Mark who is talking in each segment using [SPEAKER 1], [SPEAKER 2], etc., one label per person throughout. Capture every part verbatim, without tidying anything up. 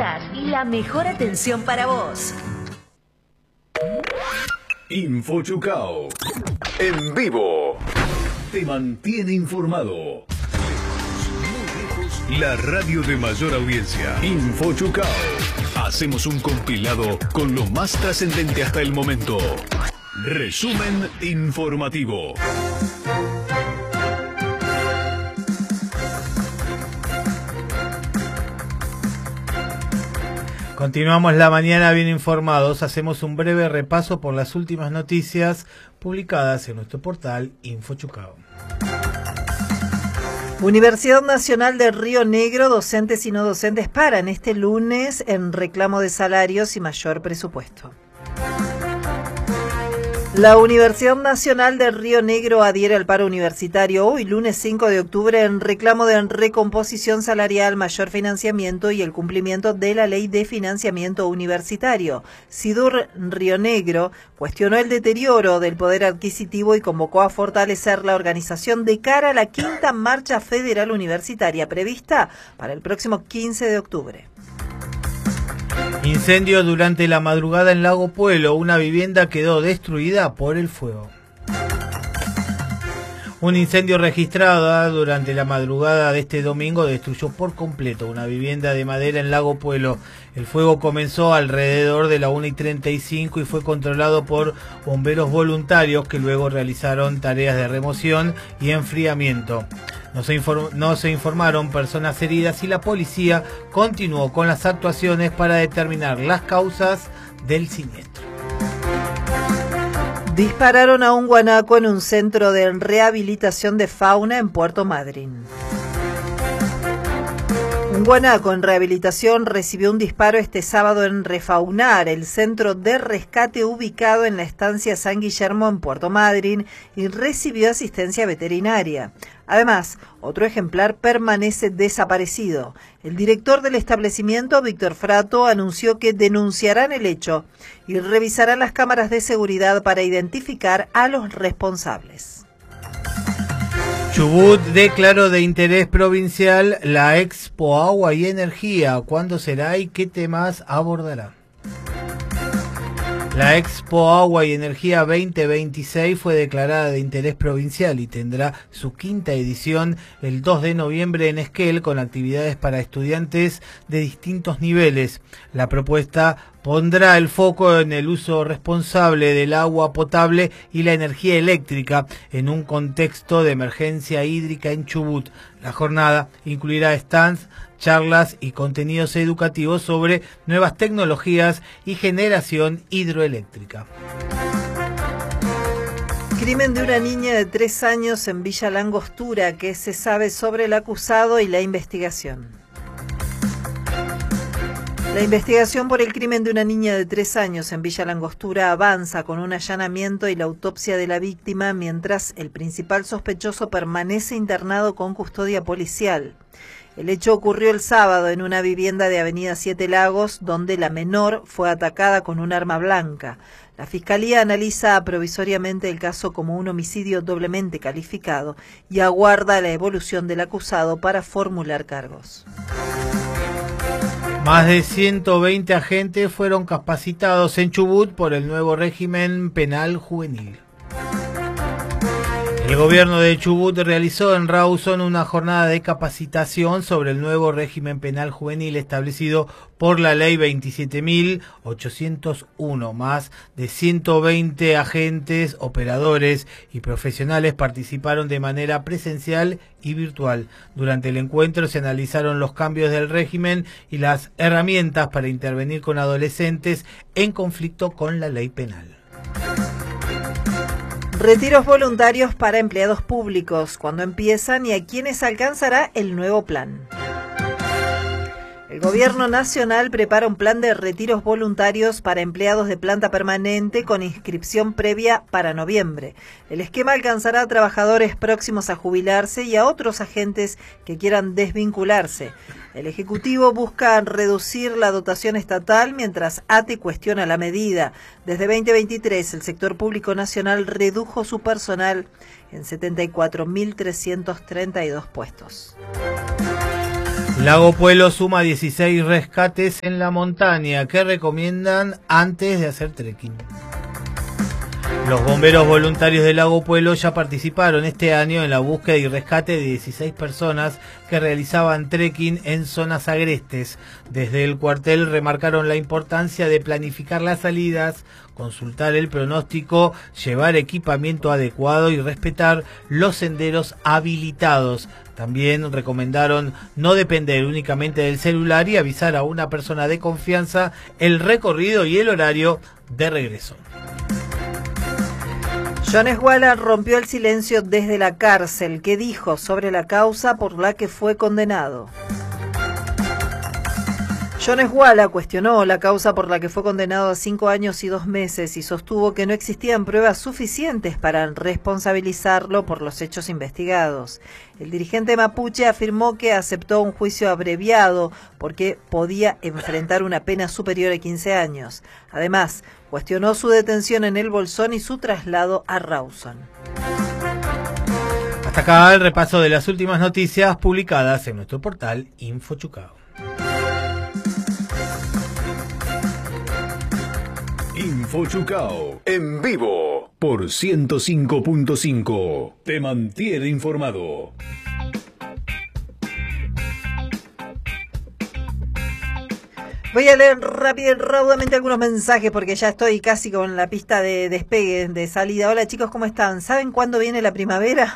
[SPEAKER 1] estás y la mejor atención para vos.
[SPEAKER 2] InfoChucao. En vivo. Te mantiene informado. La radio de mayor audiencia. InfoChucao. Hacemos un compilado con lo más trascendente hasta el momento. Resumen informativo.
[SPEAKER 3] Continuamos la mañana bien informados. Hacemos un breve repaso por las últimas noticias publicadas en nuestro portal InfoChucao.
[SPEAKER 4] Universidad Nacional de Río Negro, docentes y no docentes paran este lunes en reclamo de salarios y mayor presupuesto. La Universidad Nacional de Río Negro adhiere al paro universitario hoy, lunes cinco de octubre, en reclamo de recomposición salarial, mayor financiamiento y el cumplimiento de la Ley de Financiamiento Universitario. SIDUR Río Negro cuestionó el deterioro del poder adquisitivo y convocó a fortalecer la organización de cara a la quinta marcha federal universitaria prevista para el próximo quince de octubre.
[SPEAKER 3] Incendio durante la madrugada en Lago Puelo. Una vivienda quedó destruida por el fuego. Un incendio registrado durante la madrugada de este domingo destruyó por completo una vivienda de madera en Lago Puelo. El fuego comenzó alrededor de la una y treinta y cinco y fue controlado por bomberos voluntarios que luego realizaron tareas de remoción y enfriamiento. No se, inform- no se informaron personas heridas y la policía continuó con las actuaciones para determinar las causas del siniestro.
[SPEAKER 4] Dispararon a un guanaco en un centro de rehabilitación de fauna en Puerto Madryn. Un guanaco en rehabilitación recibió un disparo este sábado en Refaunar, el centro de rescate ubicado en la estancia San Guillermo en Puerto Madryn, y recibió asistencia veterinaria. Además, otro ejemplar permanece desaparecido. El director del establecimiento, Víctor Frato, anunció que denunciarán el hecho y revisarán las cámaras de seguridad para identificar a los responsables.
[SPEAKER 3] Chubut declaró de interés provincial la Expo Agua y Energía. ¿Cuándo será y qué temas abordará? La Expo Agua y Energía veinte veintiséis fue declarada de interés provincial y tendrá su quinta edición el dos de noviembre en Esquel, con actividades para estudiantes de distintos niveles. La propuesta pondrá el foco en el uso responsable del agua potable y la energía eléctrica en un contexto de emergencia hídrica en Chubut. La jornada incluirá stands, charlas y contenidos educativos sobre nuevas tecnologías y generación hidroeléctrica.
[SPEAKER 4] Crimen de una niña de tres años en Villa Langostura. ¿Qué se sabe sobre el acusado y la investigación? La investigación por el crimen de una niña de tres años en Villa Langostura avanza con un allanamiento y la autopsia de la víctima, mientras el principal sospechoso permanece internado con custodia policial. El hecho ocurrió el sábado en una vivienda de Avenida Siete Lagos, donde la menor fue atacada con un arma blanca. La Fiscalía analiza provisoriamente el caso como un homicidio doblemente calificado y aguarda la evolución del acusado para formular cargos.
[SPEAKER 3] Más de ciento veinte agentes fueron capacitados en Chubut por el nuevo régimen penal juvenil. El gobierno de Chubut realizó en Rawson una jornada de capacitación sobre el nuevo régimen penal juvenil establecido por la ley veintisiete mil ochocientos uno. Más de ciento veinte agentes, operadores y profesionales participaron de manera presencial y virtual. Durante el encuentro se analizaron los cambios del régimen y las herramientas para intervenir con adolescentes en conflicto con la ley penal.
[SPEAKER 4] Retiros voluntarios para empleados públicos. ¿Cuándo empiezan y a quiénes alcanzará el nuevo plan? El Gobierno Nacional prepara un plan de retiros voluntarios para empleados de planta permanente con inscripción previa para noviembre. El esquema alcanzará a trabajadores próximos a jubilarse y a otros agentes que quieran desvincularse. El Ejecutivo busca reducir la dotación estatal mientras A T E cuestiona la medida. Desde veinte veintitrés, el sector público nacional redujo su personal en setenta y cuatro mil trescientos treinta y dos puestos.
[SPEAKER 3] Lago Puelo suma dieciséis rescates en la montaña. ¿Qué recomiendan antes de hacer trekking? Los bomberos voluntarios del Lago Puelo ya participaron este año en la búsqueda y rescate de dieciséis personas que realizaban trekking en zonas agrestes. Desde el cuartel remarcaron la importancia de planificar las salidas, consultar el pronóstico, llevar equipamiento adecuado y respetar los senderos habilitados. También recomendaron no depender únicamente del celular y avisar a una persona de confianza el recorrido y el horario de regreso.
[SPEAKER 4] Jones Walla rompió el silencio desde la cárcel. ¿Qué dijo sobre la causa por la que fue condenado? Jones Walla cuestionó la causa por la que fue condenado a cinco años y dos meses y sostuvo que no existían pruebas suficientes para responsabilizarlo por los hechos investigados. El dirigente mapuche afirmó que aceptó un juicio abreviado porque podía enfrentar una pena superior a quince años. Además, cuestionó su detención en el Bolsón y su traslado a Rawson.
[SPEAKER 3] Hasta acá el repaso de las últimas noticias publicadas en nuestro portal InfoChucao.
[SPEAKER 2] InfoChucao en vivo por ciento cinco punto cinco. Te mantiene informado.
[SPEAKER 4] Voy a leer rápido y raudamente algunos mensajes porque ya estoy casi con la pista de despegue, de salida. Hola chicos, ¿cómo están? ¿Saben cuándo viene la primavera?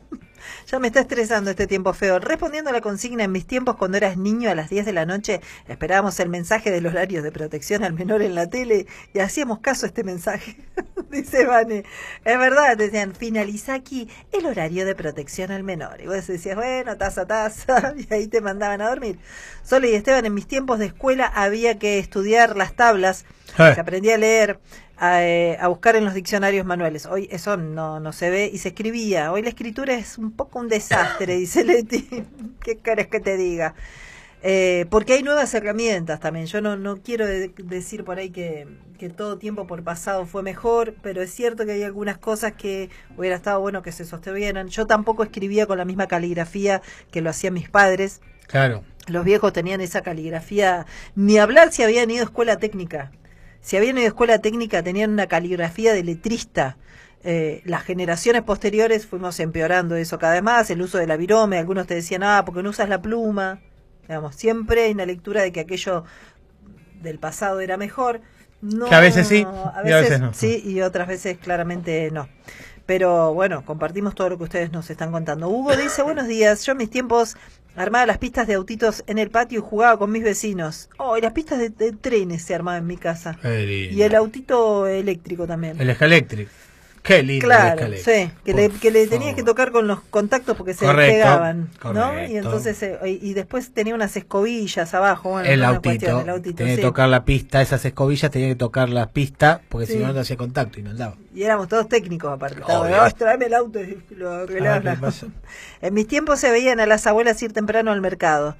[SPEAKER 4] Ya me está estresando este tiempo feo. Respondiendo a la consigna, en mis tiempos cuando eras niño a las diez de la noche esperábamos el mensaje de los horarios de protección al menor en la tele y hacíamos caso a este mensaje. Dice Vane. Es verdad, decían, finaliza aquí el horario de protección al menor. Y vos decías, bueno, taza, taza, y ahí te mandaban a dormir. Sole y Esteban, en mis tiempos de escuela había que estudiar las tablas,
[SPEAKER 3] Eh.
[SPEAKER 4] se aprendía a leer, A, eh, a buscar en los diccionarios manuales. Hoy eso no, no se ve y se escribía. Hoy la escritura es un poco un desastre, dice Leti. ¿Qué querés que te diga? Eh, porque hay nuevas herramientas también. Yo no, no quiero de, decir por ahí que, que todo tiempo por pasado fue mejor, pero es cierto que hay algunas cosas que hubiera estado bueno que se sostuvieran. Yo tampoco escribía con la misma caligrafía que lo hacían mis padres.
[SPEAKER 3] Claro.
[SPEAKER 4] Los viejos tenían esa caligrafía, ni hablar si habían ido a escuela técnica. Si habían ido a escuela técnica tenían una caligrafía de letrista. Eh, las generaciones posteriores fuimos empeorando eso cada vez más, el uso de la virome, algunos te decían, ah, porque no usas la pluma. Digamos, siempre hay una lectura de que aquello del pasado era mejor. No,
[SPEAKER 3] que a veces sí,
[SPEAKER 4] a
[SPEAKER 3] y a veces
[SPEAKER 4] veces
[SPEAKER 3] no.
[SPEAKER 4] Sí, y otras veces claramente no. Pero bueno, compartimos todo lo que ustedes nos están contando. Hugo dice, buenos días, yo en mis tiempos armaba las pistas de autitos en el patio y jugaba con mis vecinos. Oh, y las pistas de, de trenes se armaban en mi casa. Y el autito eléctrico también.
[SPEAKER 3] El Escaléctrico. Qué lindo.
[SPEAKER 4] Claro,
[SPEAKER 3] el
[SPEAKER 4] sí, que le, que le tenías que tocar con los contactos porque se
[SPEAKER 3] correcto,
[SPEAKER 4] pegaban, ¿no?
[SPEAKER 3] correcto.
[SPEAKER 4] Y entonces eh, y después tenía unas escobillas abajo, bueno,
[SPEAKER 3] el,
[SPEAKER 4] una
[SPEAKER 3] autito,
[SPEAKER 4] cuestión, el autito,
[SPEAKER 3] tenía
[SPEAKER 4] sí.
[SPEAKER 3] que tocar la pista, esas escobillas tenía que tocar la pista porque
[SPEAKER 4] Sí.
[SPEAKER 3] si no no hacía contacto y no andaba.
[SPEAKER 4] Y éramos todos técnicos aparte.
[SPEAKER 3] Obvio.
[SPEAKER 4] Estaba, tráeme el auto y lo arreglabas.
[SPEAKER 3] Ah, ¿qué pasa?
[SPEAKER 4] En mis tiempos se veían a las abuelas ir temprano al mercado.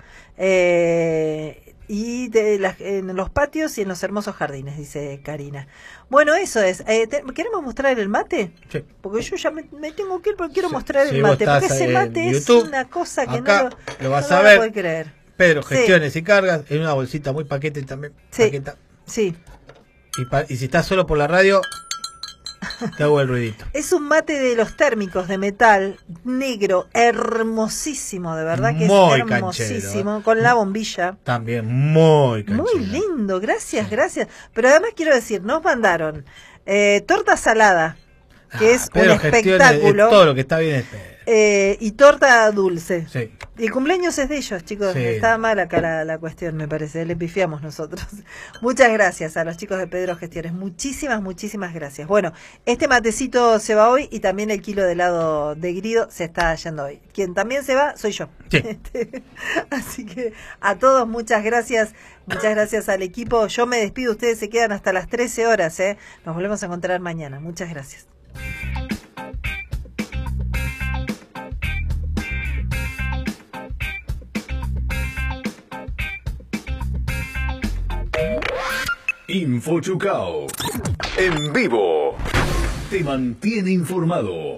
[SPEAKER 4] Eh, y de las, en los patios y en los hermosos jardines, dice Karina. Bueno, eso es. Eh, te, ¿Queremos mostrar el mate?
[SPEAKER 3] Sí.
[SPEAKER 4] Porque yo ya me, me tengo que ir, pero quiero
[SPEAKER 3] Sí.
[SPEAKER 4] mostrar
[SPEAKER 3] Si
[SPEAKER 4] el
[SPEAKER 3] vos
[SPEAKER 4] mate.
[SPEAKER 3] estás
[SPEAKER 4] Porque ese
[SPEAKER 3] en
[SPEAKER 4] mate es
[SPEAKER 3] YouTube,
[SPEAKER 4] una cosa que
[SPEAKER 3] acá
[SPEAKER 4] no lo,
[SPEAKER 3] lo vas
[SPEAKER 4] no
[SPEAKER 3] a
[SPEAKER 4] lo
[SPEAKER 3] ver.
[SPEAKER 4] puedo creer.
[SPEAKER 3] Pedro,
[SPEAKER 4] Sí.
[SPEAKER 3] gestiones y cargas en una bolsita muy paquete también.
[SPEAKER 4] Sí.
[SPEAKER 3] Paqueta.
[SPEAKER 4] Sí.
[SPEAKER 3] Y, pa- y si estás solo por la radio, te hago el ruidito.
[SPEAKER 4] Es un mate de los térmicos de metal negro, hermosísimo, de verdad que
[SPEAKER 3] Muy
[SPEAKER 4] es hermosísimo,
[SPEAKER 3] canchero, ¿eh?
[SPEAKER 4] con la bombilla.
[SPEAKER 3] También muy canchero.
[SPEAKER 4] Muy lindo, gracias, gracias. Pero además quiero decir, nos mandaron eh, torta salada, que
[SPEAKER 3] Ah,
[SPEAKER 4] es un
[SPEAKER 3] Pedro gestiones,
[SPEAKER 4] espectáculo,
[SPEAKER 3] es todo lo que está bien es Pedro.
[SPEAKER 4] eh, y torta dulce.
[SPEAKER 3] Sí.
[SPEAKER 4] Y el cumpleaños es de ellos, chicos.
[SPEAKER 3] Sí.
[SPEAKER 4] Está mal acá la, la cuestión, me parece. Le pifiamos nosotros. Muchas gracias a los chicos de Pedro Gestiones. Muchísimas, muchísimas gracias. Bueno, este matecito se va hoy y también el kilo de helado de Grido se está yendo hoy. Quien también se va soy yo.
[SPEAKER 3] Sí.
[SPEAKER 4] Este, así que a todos muchas gracias. Muchas gracias al equipo. Yo me despido. Ustedes se quedan hasta las trece horas. ¿eh? Nos volvemos a encontrar mañana. Muchas gracias.
[SPEAKER 2] InfoChucao en vivo te mantiene informado.